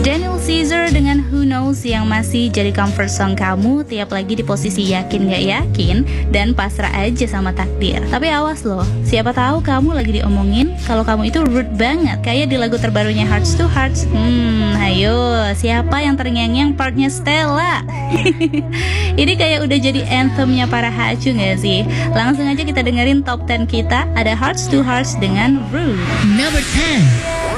Daniel Caesar dengan Who Knows yang masih jadi comfort song kamu tiap lagi di posisi yakin gak yakin dan pasrah aja sama takdir. Tapi awas loh, siapa tahu kamu lagi diomongin kalau kamu itu rude banget kayak di lagu terbarunya Hearts to Hearts. Ayo, siapa yang terngiang-ngiang partnya Stella? Ini kayak udah jadi anthemnya para hacu gak sih? Langsung aja kita dengerin top 10 kita. Ada Hearts to Hearts dengan Rude. Number 10.